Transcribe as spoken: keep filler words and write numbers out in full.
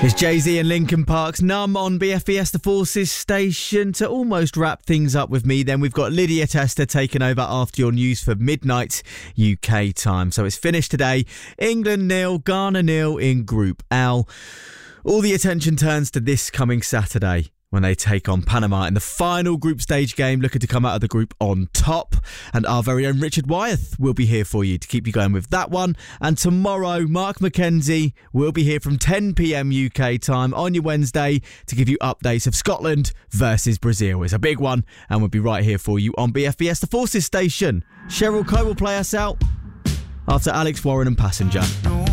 It's Jay-Z and Linkin Park's Numb on B F B S The Forces station. To almost wrap things up with me, then we've got Lydia Tester taking over after your news for midnight U K time. So it's finished today. England nil, Ghana nil in Group L. All the attention turns to this coming Saturday when they take on Panama in the final group stage game, looking to come out of the group on top. And our very own Richard Wyeth will be here for you to keep you going with that one. And tomorrow, Mark McKenzie will be here from ten p.m. U K time on your Wednesday to give you updates of Scotland versus Brazil. It's a big one, and we'll be right here for you on B F B S The Forces station. Cheryl Coe will play us out after Alex Warren and Passenger.